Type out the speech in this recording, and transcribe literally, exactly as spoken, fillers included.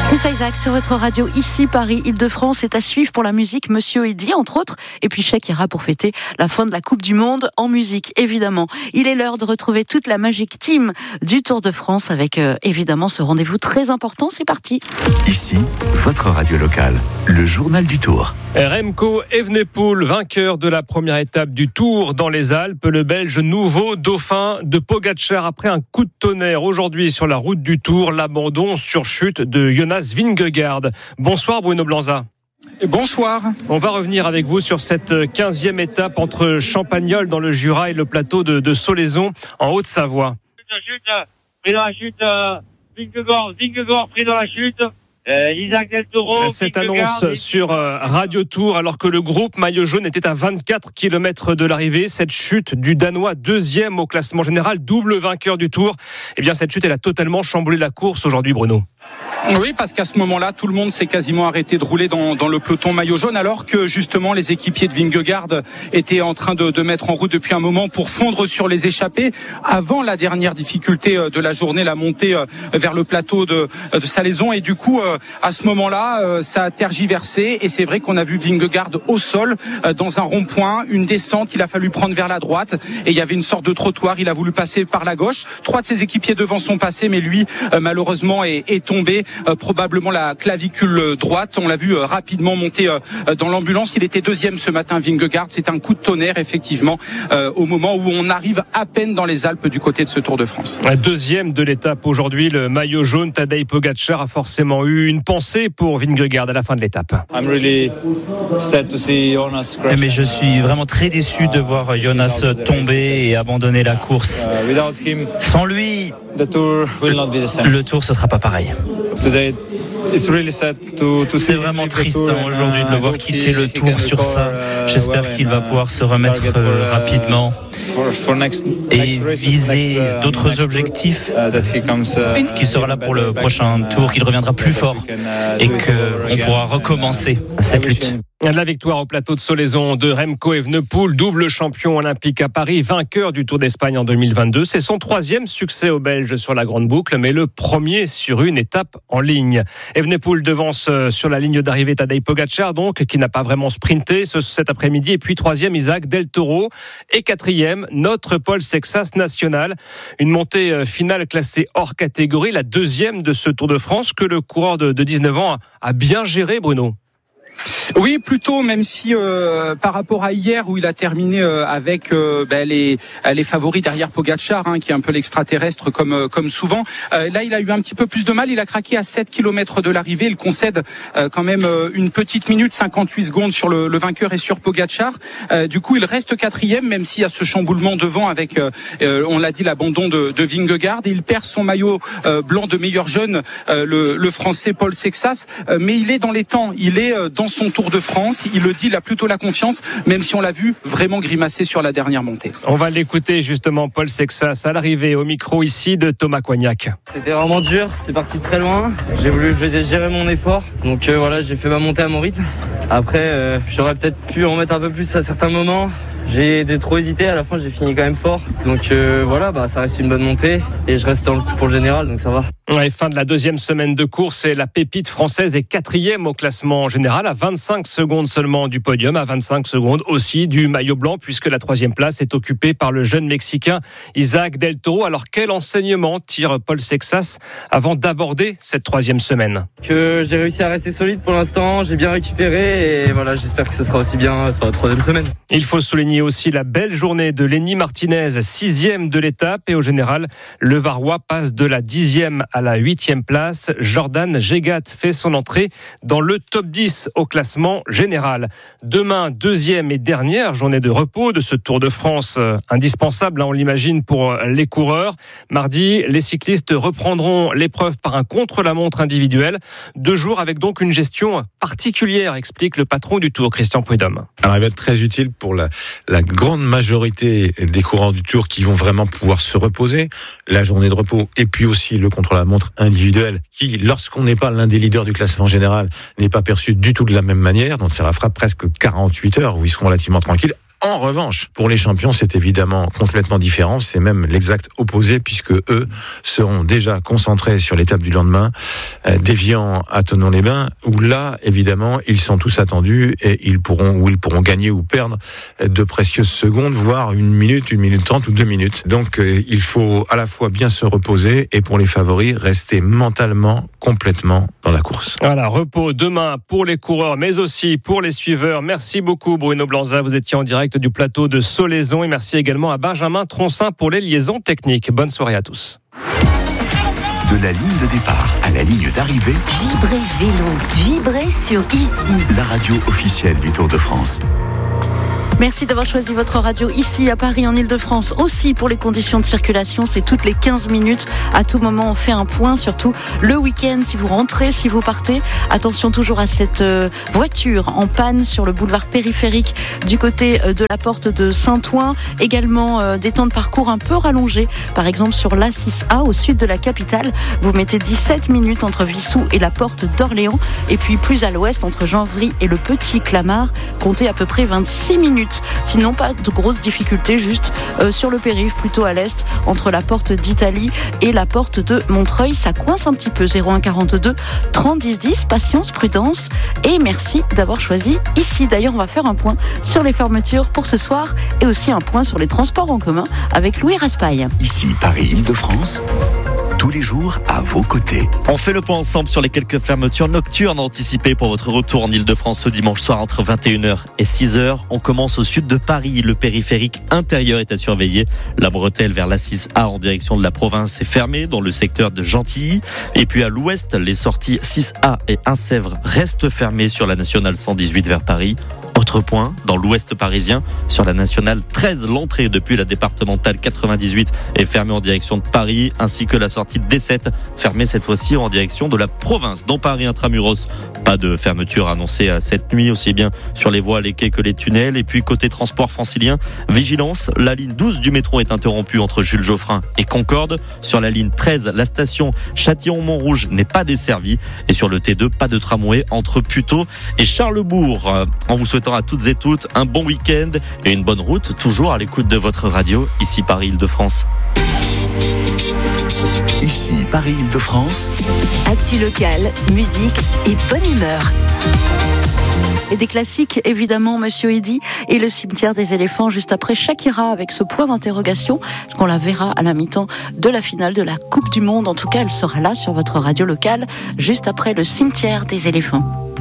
C'est ça, Isaac, sur votre radio, ici, Paris, Île-de-France. C'est à suivre pour la musique, Monsieur Eddy, entre autres. Et puis Shakira pour fêter la fin de la Coupe du Monde en musique, évidemment. Il est l'heure de retrouver toute la magique team du Tour de France avec, euh, évidemment, ce rendez-vous très important. C'est parti. Ici, votre radio locale, le journal du Tour. Remco Evenepoel, vainqueur de la première étape du Tour dans les Alpes. Le Belge nouveau dauphin de Pogačar après un coup de tonnerre aujourd'hui sur la route du Tour. L'abandon sur chute de Jonas Vingegaard. Bonsoir Bruno Blanza. Bonsoir. On va revenir avec vous sur cette quinzième étape entre Champagnole dans le Jura et le plateau de, de Solaison en Haute-Savoie. Chute, pris dans la chute, euh, Vingegaard, Vingegaard pris dans la chute. Euh, Isaac Del Toro. Cette annonce sur euh, Radio Tour alors que le groupe maillot jaune était à vingt-quatre kilomètres de l'arrivée. Cette chute du Danois deuxième au classement général, double vainqueur du Tour. Eh bien cette chute elle a totalement chamboulé la course aujourd'hui, Bruno. Oui, parce qu'à ce moment-là, tout le monde s'est quasiment arrêté de rouler dans, dans le peloton maillot jaune, alors que justement les équipiers de Vingegaard étaient en train de, de mettre en route depuis un moment pour fondre sur les échappées. Avant la dernière difficulté de la journée, la montée vers le plateau de, de Salaison, et du coup, à ce moment-là, ça a tergiversé, et c'est vrai qu'on a vu Vingegaard au sol, dans un rond-point, une descente qu'il a fallu prendre vers la droite, et il y avait une sorte de trottoir, il a voulu passer par la gauche. Trois de ses équipiers devant sont passés, mais lui, malheureusement, est, est tombé. Euh, probablement la clavicule droite. On l'a vu euh, rapidement monter euh, dans l'ambulance. Il était deuxième ce matin, Vingegaard. C'est un coup de tonnerre, effectivement, euh, au moment où on arrive à peine dans les Alpes du côté de ce Tour de France. Deuxième de l'étape aujourd'hui, le maillot jaune, Tadej Pogačar a forcément eu une pensée pour Vingegaard à la fin de l'étape. I'm really sad to see Jonas crash. Mais je suis vraiment très déçu de voir Jonas tomber et abandonner la course. Sans lui, le Tour ce sera pas pareil. Today, it's really sad to, to C'est vraiment triste hein, aujourd'hui de le voir quitter le Tour sur ça. J'espère qu'il va pouvoir se remettre euh, rapidement et viser d'autres objectifs, qu'il sera là pour le prochain Tour, qu'il reviendra plus fort et qu'on pourra recommencer cette lutte. La victoire au plateau de Solaison de Remco Evenepoel, double champion olympique à Paris, vainqueur du Tour d'Espagne en deux mille vingt-deux. C'est son troisième succès aux Belges sur la grande boucle, mais le premier sur une étape en ligne. Evenepoel devance sur la ligne d'arrivée Tadej Pogačar, donc, qui n'a pas vraiment sprinté ce, cet après-midi. Et puis troisième, Isaac Del Toro. Et quatrième, notre Paul Sexas national. Une montée finale classée hors catégorie, la deuxième de ce Tour de France que le coureur de, de dix-neuf ans a, a bien géré, Bruno. Oui, plutôt, même si euh, par rapport à hier où il a terminé euh, avec euh, ben, les, les favoris derrière Pogačar, hein, qui est un peu l'extraterrestre comme euh, comme souvent. Euh, là, il a eu un petit peu plus de mal. Il a craqué à sept kilomètres de l'arrivée. Il concède euh, quand même euh, une petite minute cinquante-huit secondes sur le, le vainqueur et sur Pogačar. Euh, du coup, il reste quatrième, même s'il y a ce chamboulement devant avec, euh, euh, on l'a dit, l'abandon de, de Vingegaard. Et il perd son maillot euh, blanc de meilleur jeune, euh, le, le Français Paul Sexas. Euh, mais il est dans les temps. Il est euh, dans son Tour de France, il le dit, il a plutôt la confiance, même si on l'a vu vraiment grimacer sur la dernière montée. On va l'écouter justement, Paul Sexas, à l'arrivée au micro ici de Thomas Coignac. C'était vraiment dur, c'est parti très loin, j'ai voulu gérer mon effort, donc euh, voilà, j'ai fait ma montée à mon rythme. Après, euh, j'aurais peut-être pu en mettre un peu plus à certains moments. J'ai, j'ai trop hésité, à la fin j'ai fini quand même fort. Donc euh, voilà, bah, ça reste une bonne montée et je reste dans le, pour le général, donc ça va. Ouais, fin de la deuxième semaine de course et la pépite française est quatrième au classement général à vingt-cinq secondes seulement du podium, à vingt-cinq secondes aussi du maillot blanc puisque la troisième place est occupée par le jeune Mexicain Isaac Del Toro. Alors quel enseignement tire Paul Sexas avant d'aborder cette troisième semaine? Que j'ai réussi à rester solide pour l'instant, j'ai bien récupéré et voilà, j'espère que ce sera aussi bien sur la troisième semaine. Il faut souligner aussi la belle journée de Lenny Martinez, sixième de l'étape et au général, le Varois passe de la dixième à la huitième place. Jordan Gégat fait son entrée dans le top dix au classement général. Demain, deuxième et dernière journée de repos de ce Tour de France euh, indispensable, hein, on l'imagine, pour les coureurs. Mardi, les cyclistes reprendront l'épreuve par un contre-la-montre individuel. Deux jours avec donc une gestion particulière, explique le patron du Tour, Christian Prudhomme. Alors, il va être très utile pour la, la grande majorité des coureurs du Tour qui vont vraiment pouvoir se reposer, la journée de repos, et puis aussi le contre-la-montre individuel, qui, lorsqu'on n'est pas l'un des leaders du classement général, n'est pas perçu du tout de la même manière, donc ça leur fera presque quarante-huit heures où ils seront relativement tranquilles. En revanche, pour les champions, c'est évidemment complètement différent. C'est même l'exact opposé, puisque eux seront déjà concentrés sur l'étape du lendemain, euh, d'Évian à Thonon-les-Bains, où là, évidemment, ils sont tous attendus et ils pourront, où ils pourront gagner ou perdre de précieuses secondes, voire une minute, une minute trente ou deux minutes. Donc, euh, il faut à la fois bien se reposer et pour les favoris, rester mentalement complètement dans la course. Voilà, repos demain pour les coureurs, mais aussi pour les suiveurs. Merci beaucoup, Bruno Blanza. Vous étiez en direct du plateau de Solaizon et merci également à Benjamin Troncin pour les liaisons techniques. Bonne soirée à tous. De la ligne de départ à la ligne d'arrivée, Vibrez Vélo, vibrez sur Ici, la radio officielle du Tour de France. Merci d'avoir choisi votre radio ici à Paris, en Ile-de-France. Aussi pour les conditions de circulation, c'est toutes les quinze minutes. À tout moment, on fait un point, surtout le week-end, si vous rentrez, si vous partez. Attention toujours à cette voiture en panne sur le boulevard périphérique du côté de la porte de Saint-Ouen. Également des temps de parcours un peu rallongés. Par exemple, sur l'A six A au sud de la capitale, vous mettez dix-sept minutes entre Vissou et la porte d'Orléans. Et puis plus à l'ouest, entre Janvry et le Petit Clamart, comptez à peu près vingt-six minutes. Sinon, pas de grosses difficultés, juste euh, sur le périph', plutôt à l'est, entre la porte d'Italie et la porte de Montreuil. Ça coince un petit peu. zéro un quarante-deux trente dix dix. Patience, prudence et merci d'avoir choisi ici. D'ailleurs, on va faire un point sur les fermetures pour ce soir et aussi un point sur les transports en commun avec Louis Raspail. Ici, Paris-Île-de-France. Tous les jours à vos côtés. On fait le point ensemble sur les quelques fermetures nocturnes anticipées pour votre retour en Ile-de-France ce dimanche soir entre vingt et une heures et six heures. On commence au sud de Paris. Le périphérique intérieur est à surveiller. La bretelle vers l'A six A en direction de la province est fermée dans le secteur de Gentilly. Et puis à l'ouest, les sorties six A et un Sèvres restent fermées sur la nationale cent dix-huit vers Paris. Autre point, dans l'ouest parisien, sur la nationale treize, l'entrée depuis la départementale quatre-vingt-dix-huit est fermée en direction de Paris, ainsi que la sortie de D sept, fermée cette fois-ci en direction de la province. Dans Paris intramuros, pas de fermeture annoncée cette nuit, aussi bien sur les voies, les quais que les tunnels. Et puis côté transport francilien, vigilance, la ligne douze du métro est interrompue entre Jules Geoffrin et Concorde. Sur la ligne treize, la station Châtillon-Montrouge n'est pas desservie. Et sur le T deux, pas de tramway entre Puteaux et Charlesbourg. En vous souhaitant à toutes et toutes un bon week-end et une bonne route, toujours à l'écoute de votre radio, ici Paris-Île-de-France. Ici Paris-Île-de-France. Actu locale, musique et bonne humeur. Et des classiques, évidemment, Monsieur Eddy et le cimetière des éléphants, juste après Shakira, avec ce point d'interrogation, parce qu'on la verra à la mi-temps de la finale de la Coupe du Monde. En tout cas, elle sera là sur votre radio locale, juste après le cimetière des éléphants.